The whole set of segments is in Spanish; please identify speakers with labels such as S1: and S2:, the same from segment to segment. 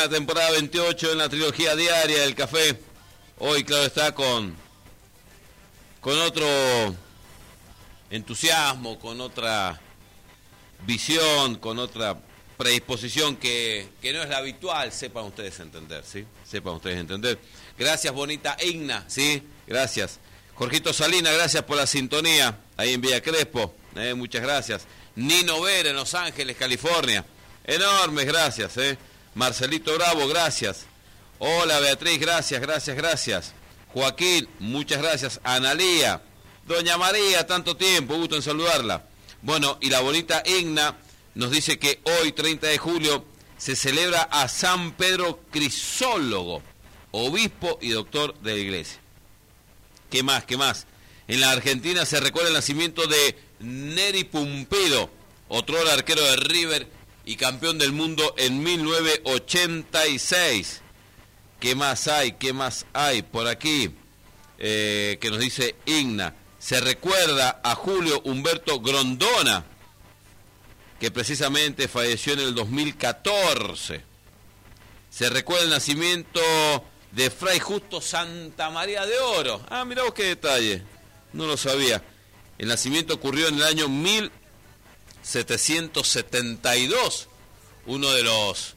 S1: La temporada 28 en la trilogía diaria del café. Hoy, claro está, con otro entusiasmo, con otra visión, con otra predisposición que no es la habitual, sepan ustedes entender, ¿sí? Sepan ustedes entender. Gracias, bonita Igna, ¿sí? Gracias. Jorgito Salina, gracias por la sintonía, ahí en Villa Crespo, muchas gracias. Nino Vera, en Los Ángeles, California, enormes gracias, Marcelito Bravo, gracias. Hola, Beatriz, gracias. Joaquín, muchas gracias. Analía, Doña María, tanto tiempo, gusto en saludarla. Bueno, y la bonita Igna nos dice que hoy, 30 de julio, se celebra a San Pedro Crisólogo, obispo y doctor de la iglesia. ¿Qué más? En la Argentina se recuerda el nacimiento de Neri Pumpido, otro arquero de River y campeón del mundo en 1986. ¿Qué más hay por aquí? Que nos dice Igna. Se recuerda a Julio Humberto Grondona, que precisamente falleció en el 2014. Se recuerda el nacimiento de Fray Justo Santa María de Oro. Ah, mirá vos qué detalle. No lo sabía. El nacimiento ocurrió en el año 1772. Uno de los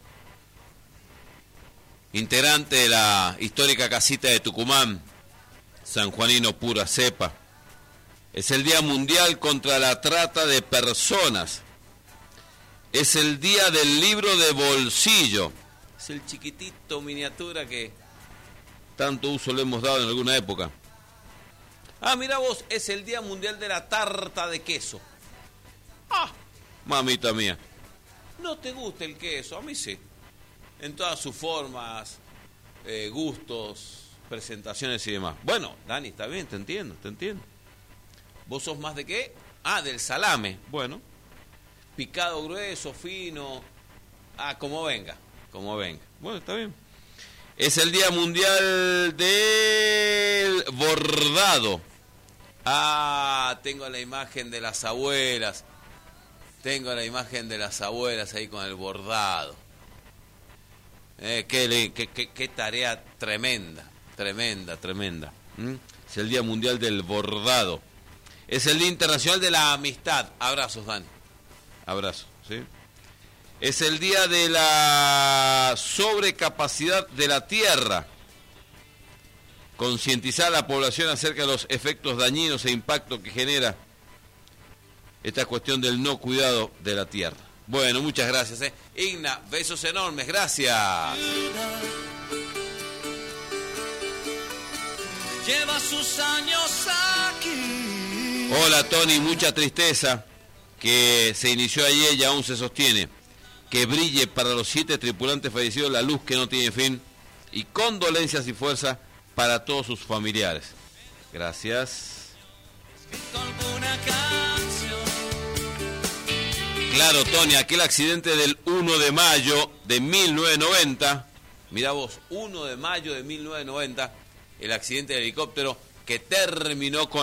S1: integrantes de la histórica casita de Tucumán, sanjuanino pura cepa. Es el Día Mundial contra la Trata de Personas. Es el Día del Libro de Bolsillo. Es el chiquitito miniatura que tanto uso le hemos dado en alguna época. Ah, mira vos, es el Día Mundial de la Tarta de Queso. Ah, mamita mía. ¿No te gusta el queso? A mí sí. En todas sus formas, gustos, presentaciones y demás. Bueno, Dani, está bien, te entiendo. ¿Vos sos más de qué? Ah, del salame. Bueno, picado grueso, fino. Ah, como venga. Bueno, está bien. Es el Día Mundial del Bordado. Ah, tengo la imagen de las abuelas. Ahí con el bordado. Qué tarea tremenda. Es el Día Mundial del Bordado. Es el Día Internacional de la Amistad. Abrazos, Dani. Abrazos, ¿sí? Es el Día de la Sobrecapacidad de la Tierra. Concientizar a la población acerca de los efectos dañinos e impactos que genera esta cuestión del no cuidado de la tierra. Bueno, muchas gracias. Igna, besos enormes, gracias.
S2: Lleva sus años aquí.
S1: Hola, Tony, mucha tristeza que se inició ayer y aún se sostiene. Que brille para los 7 tripulantes fallecidos la luz que no tiene fin, y condolencias y fuerza para todos sus familiares. Gracias. Claro, Tony, aquel accidente del 1 de mayo de 1990, mirá vos, 1 de mayo de 1990, el accidente de helicóptero que terminó con